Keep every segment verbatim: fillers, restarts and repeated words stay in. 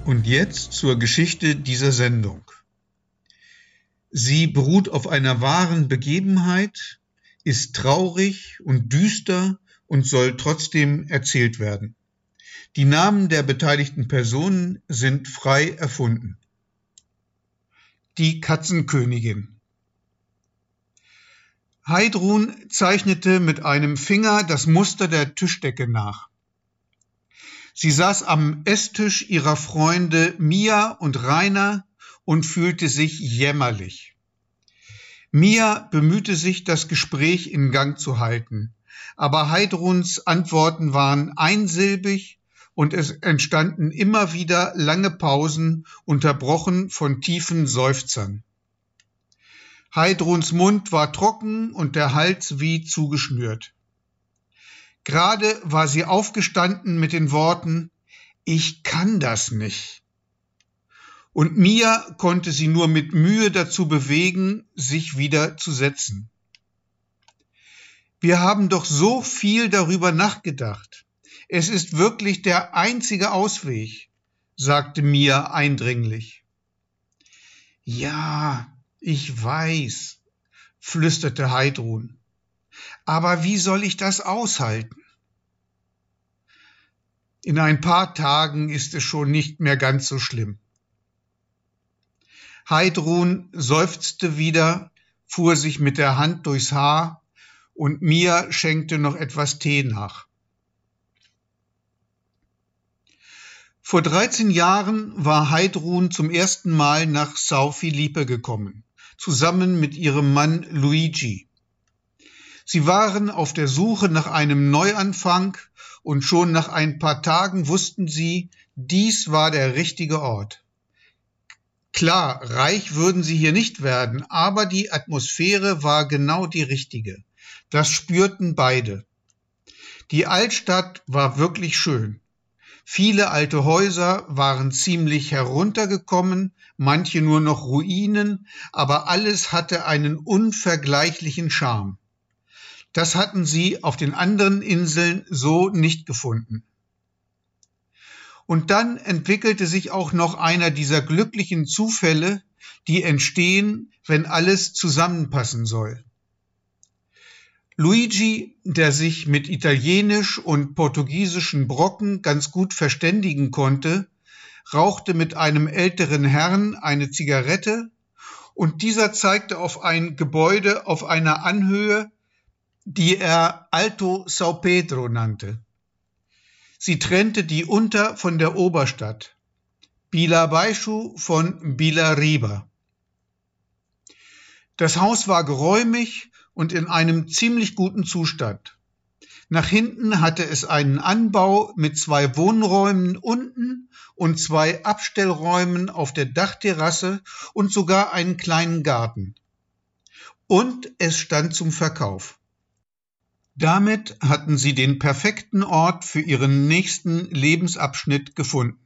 Und jetzt zur Geschichte dieser Sendung. Sie beruht auf einer wahren Begebenheit, ist traurig und düster und soll trotzdem erzählt werden. Die Namen der beteiligten Personen sind frei erfunden. Die Katzenkönigin. Heidrun zeichnete mit einem Finger das Muster der Tischdecke nach. Sie saß am Esstisch ihrer Freunde Mia und Rainer und fühlte sich jämmerlich. Mia bemühte sich, das Gespräch in Gang zu halten, aber Heidruns Antworten waren einsilbig und es entstanden immer wieder lange Pausen, unterbrochen von tiefen Seufzern. Heidruns Mund war trocken und der Hals wie zugeschnürt. Gerade war sie aufgestanden mit den Worten: »Ich kann das nicht.« Und Mia konnte sie nur mit Mühe dazu bewegen, sich wieder zu setzen. »Wir haben doch so viel darüber nachgedacht. Es ist wirklich der einzige Ausweg«, sagte Mia eindringlich. »Ja, ich weiß«, flüsterte Heidrun. »Aber wie soll ich das aushalten? In ein paar Tagen ist es schon nicht mehr ganz so schlimm.« Heidrun seufzte wieder, fuhr sich mit der Hand durchs Haar und Mia schenkte noch etwas Tee nach. Vor dreizehn Jahren war Heidrun zum ersten Mal nach São Filipe gekommen, zusammen mit ihrem Mann Luigi. Sie waren auf der Suche nach einem Neuanfang und schon nach ein paar Tagen wussten sie, dies war der richtige Ort. Klar, reich würden sie hier nicht werden, aber die Atmosphäre war genau die richtige. Das spürten beide. Die Altstadt war wirklich schön. Viele alte Häuser waren ziemlich heruntergekommen, manche nur noch Ruinen, aber alles hatte einen unvergleichlichen Charme. Das hatten sie auf den anderen Inseln so nicht gefunden. Und dann entwickelte sich auch noch einer dieser glücklichen Zufälle, die entstehen, wenn alles zusammenpassen soll. Luigi, der sich mit italienisch und portugiesischen Brocken ganz gut verständigen konnte, rauchte mit einem älteren Herrn eine Zigarette und dieser zeigte auf ein Gebäude auf einer Anhöhe, die er Alto São Pedro nannte. Sie trennte die Unter- von der Oberstadt, Vila Baixo von Vila Riba. Das Haus war geräumig und in einem ziemlich guten Zustand. Nach hinten hatte es einen Anbau mit zwei Wohnräumen unten und zwei Abstellräumen auf der Dachterrasse und sogar einen kleinen Garten. Und es stand zum Verkauf. Damit hatten sie den perfekten Ort für ihren nächsten Lebensabschnitt gefunden.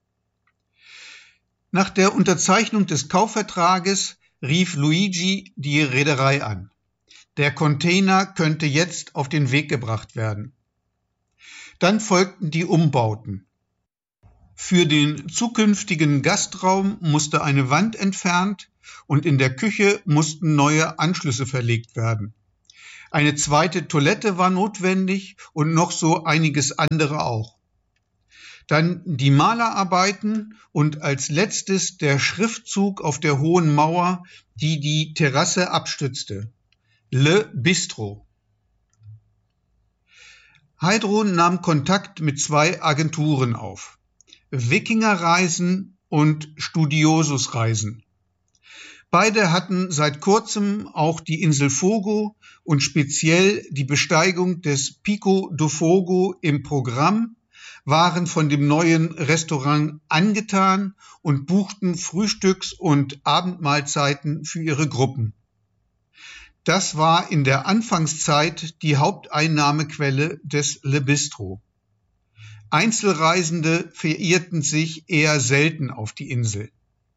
Nach der Unterzeichnung des Kaufvertrages rief Luigi die Reederei an. Der Container könnte jetzt auf den Weg gebracht werden. Dann folgten die Umbauten. Für den zukünftigen Gastraum musste eine Wand entfernt und in der Küche mussten neue Anschlüsse verlegt werden. Eine zweite Toilette war notwendig und noch so einiges andere auch. Dann die Malerarbeiten und als letztes der Schriftzug auf der hohen Mauer, die die Terrasse abstützte. Le Bistro. Heidrun nahm Kontakt mit zwei Agenturen auf. Wikingerreisen und Studiosusreisen. Beide hatten seit kurzem auch die Insel Fogo und speziell die Besteigung des Pico do Fogo im Programm, waren von dem neuen Restaurant angetan und buchten Frühstücks- und Abendmahlzeiten für ihre Gruppen. Das war in der Anfangszeit die Haupteinnahmequelle des Le Bistro. Einzelreisende verirrten sich eher selten auf die Insel.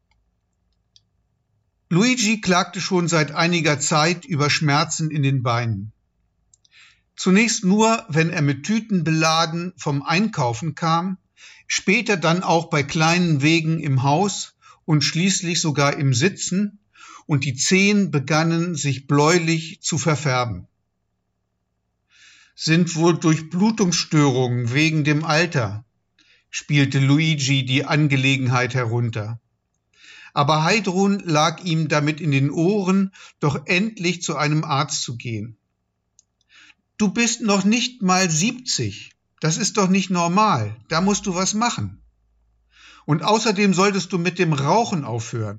Luigi klagte schon seit einiger Zeit über Schmerzen in den Beinen. Zunächst nur, wenn er mit Tüten beladen vom Einkaufen kam, später dann auch bei kleinen Wegen im Haus und schließlich sogar im Sitzen, und die Zehen begannen sich bläulich zu verfärben. Sind wohl Durchblutungsstörungen wegen dem Alter, spielte Luigi die Angelegenheit herunter. Aber Heidrun lag ihm damit in den Ohren, doch endlich zu einem Arzt zu gehen. Du bist noch nicht mal siebzig. Das ist doch nicht normal. Da musst du was machen. Und außerdem solltest du mit dem Rauchen aufhören.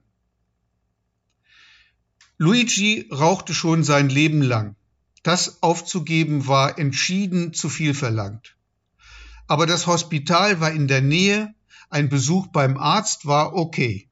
Luigi rauchte schon sein Leben lang. Das aufzugeben war entschieden zu viel verlangt. Aber das Hospital war in der Nähe, ein Besuch beim Arzt war okay.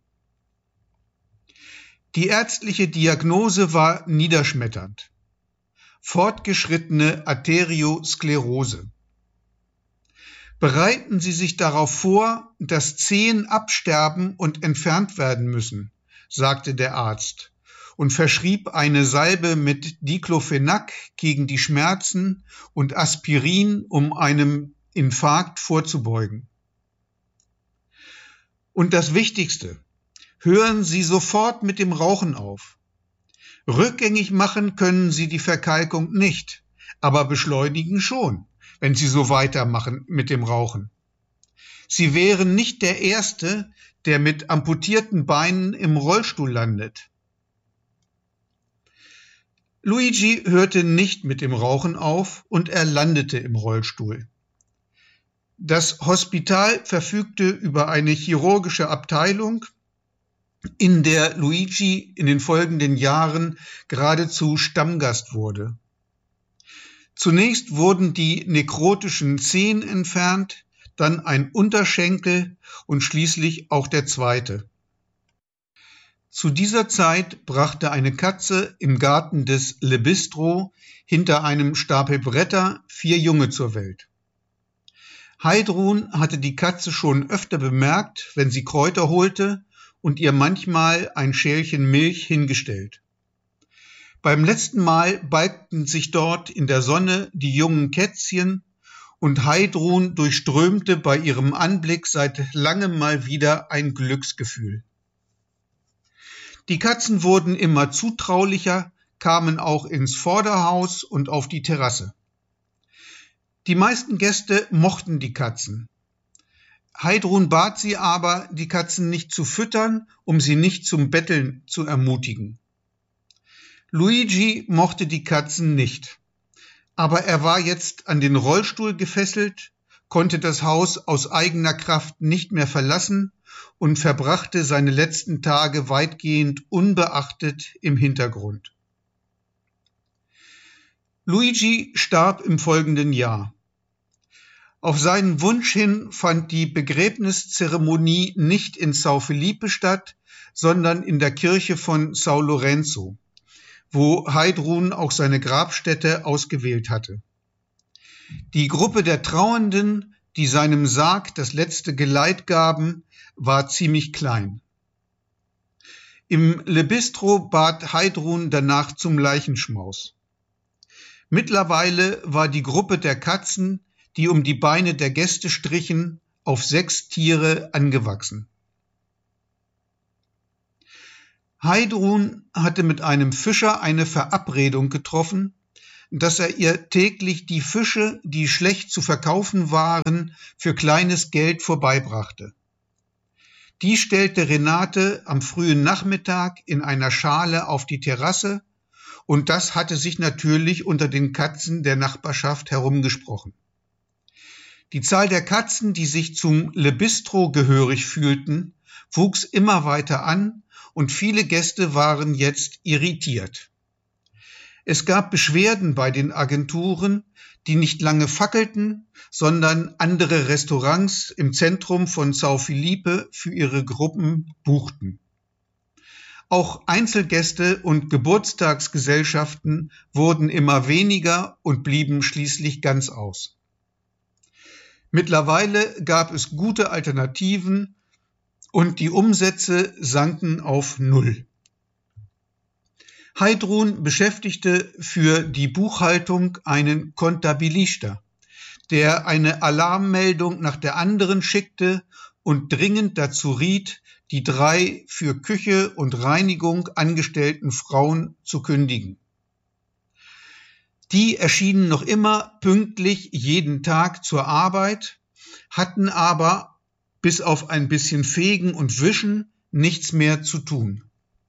Die ärztliche Diagnose war niederschmetternd. Fortgeschrittene Arteriosklerose. Bereiten Sie sich darauf vor, dass Zehen absterben und entfernt werden müssen, sagte der Arzt und verschrieb eine Salbe mit Diclofenac gegen die Schmerzen und Aspirin, um einem Infarkt vorzubeugen. Und das Wichtigste: Hören Sie sofort mit dem Rauchen auf. Rückgängig machen können Sie die Verkalkung nicht, aber beschleunigen schon, wenn Sie so weitermachen mit dem Rauchen. Sie wären nicht der Erste, der mit amputierten Beinen im Rollstuhl landet. Luigi hörte nicht mit dem Rauchen auf und er landete im Rollstuhl. Das Hospital verfügte über eine chirurgische Abteilung, in der Luigi in den folgenden Jahren geradezu Stammgast wurde. Zunächst wurden die nekrotischen Zehen entfernt, dann ein Unterschenkel und schließlich auch der zweite. Zu dieser Zeit brachte eine Katze im Garten des Le Bistro hinter einem Stapel Bretter vier Junge zur Welt. Heidrun hatte die Katze schon öfter bemerkt, wenn sie Kräuter holte, und ihr manchmal ein Schälchen Milch hingestellt. Beim letzten Mal balgten sich dort in der Sonne die jungen Kätzchen, und Heidrun durchströmte bei ihrem Anblick seit langem mal wieder ein Glücksgefühl. Die Katzen wurden immer zutraulicher, kamen auch ins Vorderhaus und auf die Terrasse. Die meisten Gäste mochten die Katzen. Heidrun bat sie aber, die Katzen nicht zu füttern, um sie nicht zum Betteln zu ermutigen. Luigi mochte die Katzen nicht, aber er war jetzt an den Rollstuhl gefesselt, konnte das Haus aus eigener Kraft nicht mehr verlassen und verbrachte seine letzten Tage weitgehend unbeachtet im Hintergrund. Luigi starb im folgenden Jahr. Auf seinen Wunsch hin fand die Begräbniszeremonie nicht in São Felipe statt, sondern in der Kirche von São Lourenço, wo Heidrun auch seine Grabstätte ausgewählt hatte. Die Gruppe der Trauernden, die seinem Sarg das letzte Geleit gaben, war ziemlich klein. Im Le Bistro bat Heidrun danach zum Leichenschmaus. Mittlerweile war die Gruppe der Katzen, die um die Beine der Gäste strichen, auf sechs Tiere angewachsen. Heidrun hatte mit einem Fischer eine Verabredung getroffen, dass er ihr täglich die Fische, die schlecht zu verkaufen waren, für kleines Geld vorbeibrachte. Die stellte Renate am frühen Nachmittag in einer Schale auf die Terrasse, und das hatte sich natürlich unter den Katzen der Nachbarschaft herumgesprochen. Die Zahl der Katzen, die sich zum Le Bistro gehörig fühlten, wuchs immer weiter an, und viele Gäste waren jetzt irritiert. Es gab Beschwerden bei den Agenturen, die nicht lange fackelten, sondern andere Restaurants im Zentrum von São Felipe für ihre Gruppen buchten. Auch Einzelgäste und Geburtstagsgesellschaften wurden immer weniger und blieben schließlich ganz aus. Mittlerweile gab es gute Alternativen und die Umsätze sanken auf Null. Heidrun beschäftigte für die Buchhaltung einen Contabilista, der eine Alarmmeldung nach der anderen schickte und dringend dazu riet, die drei für Küche und Reinigung angestellten Frauen zu kündigen. Die erschienen noch immer pünktlich jeden Tag zur Arbeit, hatten aber bis auf ein bisschen Fegen und Wischen nichts mehr zu tun.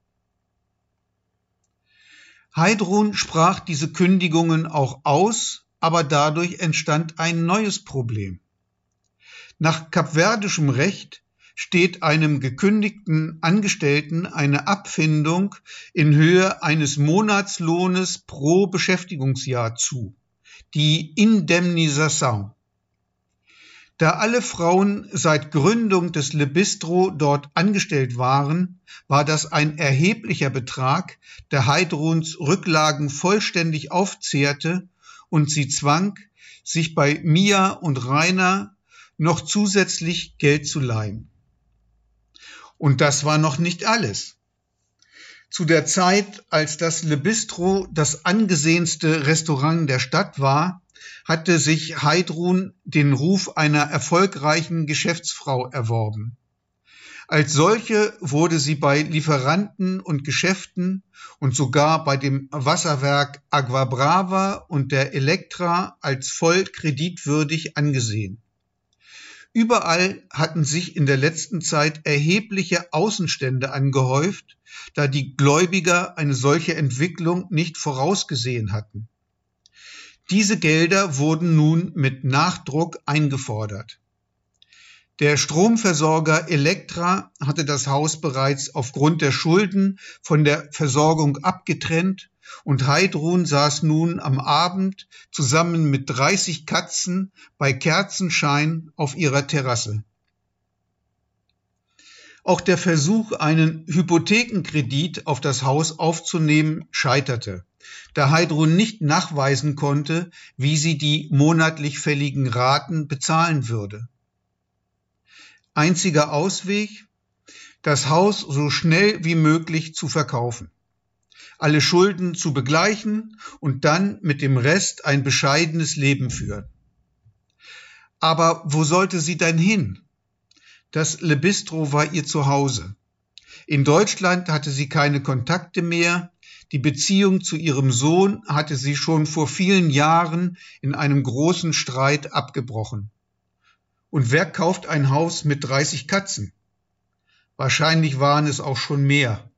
Heidrun sprach diese Kündigungen auch aus, aber dadurch entstand ein neues Problem. Nach kapverdischem Recht steht einem gekündigten Angestellten eine Abfindung in Höhe eines Monatslohnes pro Beschäftigungsjahr zu, die Indemnisation. Da alle Frauen seit Gründung des Le Bistro dort angestellt waren, war das ein erheblicher Betrag, der Heidruns Rücklagen vollständig aufzehrte und sie zwang, sich bei Mia und Rainer noch zusätzlich Geld zu leihen. Und das war noch nicht alles. Zu der Zeit, als das Le Bistro das angesehenste Restaurant der Stadt war, hatte sich Heidrun den Ruf einer erfolgreichen Geschäftsfrau erworben. Als solche wurde sie bei Lieferanten und Geschäften und sogar bei dem Wasserwerk Agua Brava und der Elektra als voll kreditwürdig angesehen. Überall hatten sich in der letzten Zeit erhebliche Außenstände angehäuft, da die Gläubiger eine solche Entwicklung nicht vorausgesehen hatten. Diese Gelder wurden nun mit Nachdruck eingefordert. Der Stromversorger Elektra hatte das Haus bereits aufgrund der Schulden von der Versorgung abgetrennt und Heidrun saß nun am Abend zusammen mit dreißig Katzen bei Kerzenschein auf ihrer Terrasse. Auch der Versuch, einen Hypothekenkredit auf das Haus aufzunehmen, scheiterte, da Heidrun nicht nachweisen konnte, wie sie die monatlich fälligen Raten bezahlen würde. Einziger Ausweg, das Haus so schnell wie möglich zu verkaufen, alle Schulden zu begleichen und dann mit dem Rest ein bescheidenes Leben führen. Aber wo sollte sie denn hin? Das Le Bistro war ihr Zuhause. In Deutschland hatte sie keine Kontakte mehr. Die Beziehung zu ihrem Sohn hatte sie schon vor vielen Jahren in einem großen Streit abgebrochen. Und wer kauft ein Haus mit dreißig Katzen? Wahrscheinlich waren es auch schon mehr.